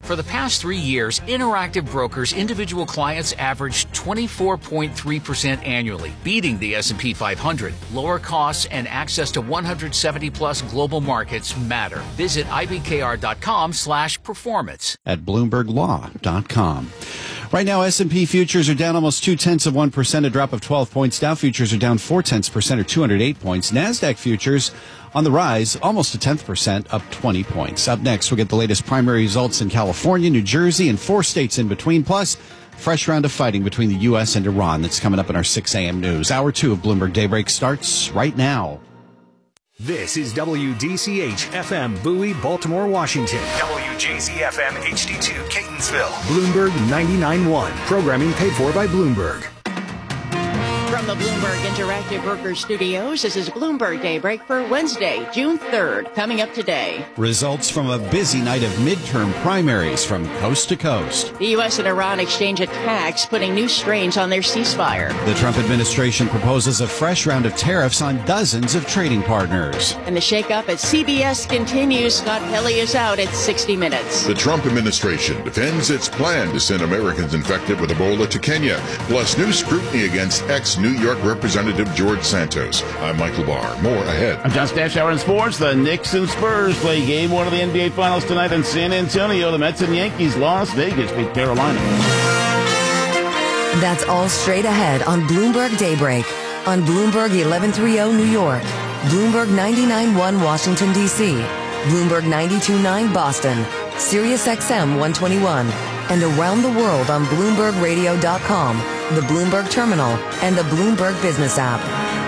For the past 3 years, Interactive Brokers individual clients averaged 24.3% annually, beating the S&P 500. Lower costs and access to 170-plus global markets matter. Visit ibkr.com/performance. At BloombergLaw.com. Right now, S&P futures are down almost 0.2%, a drop of 12 points. Dow futures are down 0.4%, or 208 points. NASDAQ futures on the rise, almost 0.1%, up 20 points. Up next, we'll get the latest primary results in California, New Jersey, and 4 states in between. Plus, fresh round of fighting between the U.S. and Iran that's coming up in our 6 a.m. news. Hour 2 of Bloomberg Daybreak starts right now. This is WDCH-FM, Bowie, Baltimore, Washington. WJZ-FM, HD2, Catonsville. Bloomberg 99.1. Programming paid for by Bloomberg. From the Bloomberg Interactive Brokers Studios, this is Bloomberg Daybreak for Wednesday, June 3rd. Coming up today. Results from a busy night of midterm primaries from coast to coast. The U.S. and Iran exchange attacks, putting new strains on their ceasefire. The Trump administration proposes a fresh round of tariffs on dozens of trading partners. And the shakeup at CBS continues. Scott Pelley is out at 60 Minutes. The Trump administration defends its plan to send Americans infected with Ebola to Kenya, plus new scrutiny against ex-New York Representative George Santos. I'm Michael Barr. More ahead. I'm John Stashower in sports. The Knicks and Spurs play game 1 of the NBA Finals tonight in San Antonio. The Mets and Yankees. Las Vegas beat Carolina. That's all straight ahead on Bloomberg Daybreak. On Bloomberg 1130 New York, Bloomberg 99.1 Washington, D.C., Bloomberg 92.9 Boston, Sirius XM 121, and around the world on BloombergRadio.com, the Bloomberg Terminal, and the Bloomberg Business app.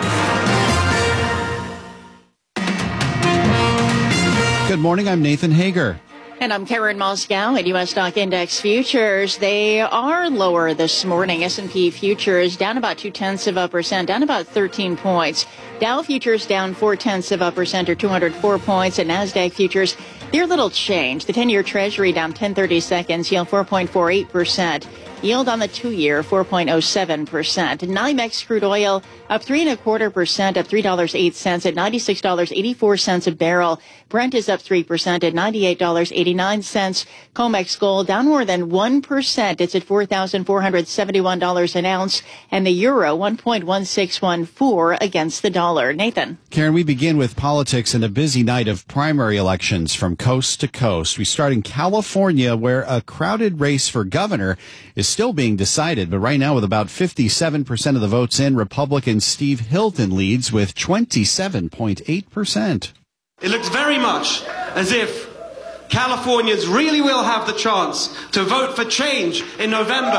Good morning, I'm Nathan Hager. And I'm Karen Moscow at U.S. Stock Index Futures. They are lower this morning. S&P Futures down about 0.2%, down about 13 points. Dow Futures down 0.4%, or 204 points. And NASDAQ Futures, they're little change. The 10-year Treasury down 10/30 seconds, yield 4.48%. Yield on the 2-year, 4.07%. NYMEX crude oil up 3.25%, up $3.08 at $96.84 a barrel. Brent is up 3% at $98.89. COMEX gold down more than 1%. It's at $4,471 an ounce. And the euro, 1.1614 against the dollar. Nathan. Karen, we begin with politics and a busy night of primary elections from coast to coast. We start in California, where a crowded race for governor is still being decided. But right now, with about 57% of the votes in, Republican Steve Hilton leads with 27.8%. It looks very much as if Californians really will have the chance to vote for change in November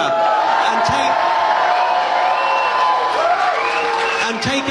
and take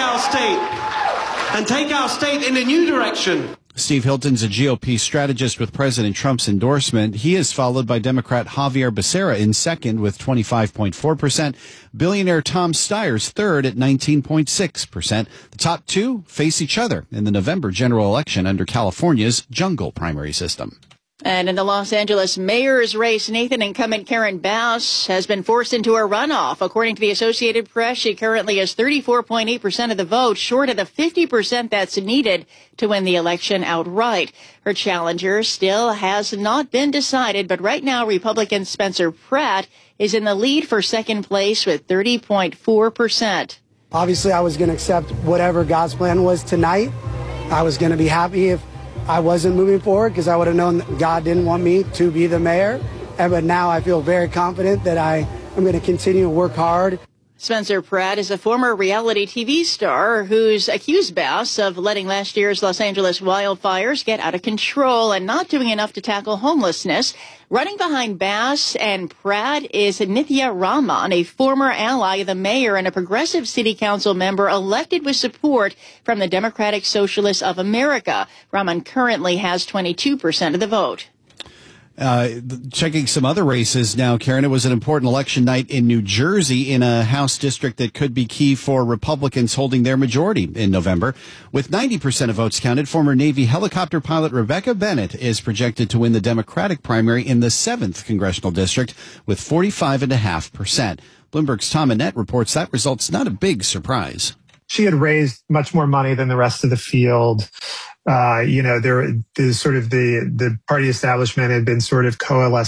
our state in a new direction. Steve Hilton's a GOP strategist with President Trump's endorsement. He is followed by Democrat Javier Becerra in second with 25.4%. Billionaire Tom Steyer's third at 19.6%. The top two face each other in the November general election under California's jungle primary system. And in the Los Angeles mayor's race, Nathan, incumbent Karen Bass has been forced into a runoff. According to the Associated Press, she currently has 34.8% of the vote, short of the 50% that's needed to win the election outright. Her challenger still has not been decided, but right now Republican Spencer Pratt is in the lead for second place with 30.4%. Obviously, I was going to accept whatever God's plan was tonight. I was going to be happy if I wasn't moving forward, because I would have known that God didn't want me to be the mayor. But now I feel very confident that I am going to continue to work hard. Spencer Pratt is a former reality TV star who's accused Bass of letting last year's Los Angeles wildfires get out of control and not doing enough to tackle homelessness. Running behind Bass and Pratt is Nithya Raman, a former ally of the mayor and a progressive city council member elected with support from the Democratic Socialists of America. Raman currently has 22% of the vote. Checking some other races now, Karen. It was an important election night in New Jersey in a House district that could be key for Republicans holding their majority in November. With 90% of votes counted, former Navy helicopter pilot Rebecca Bennett is projected to win the Democratic primary in the 7th congressional district with 45.5%. Bloomberg's Tom Annette reports that result's not a big surprise. She had raised much more money than the rest of the field. The party establishment had been sort of coalescing